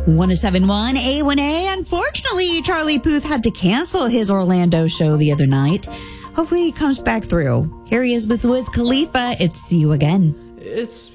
1071 A1A. Unfortunately, Charlie Puth had to cancel his Orlando show the other night. Hopefully he comes back through. Here he is with Wiz Khalifa. It's See You Again. It's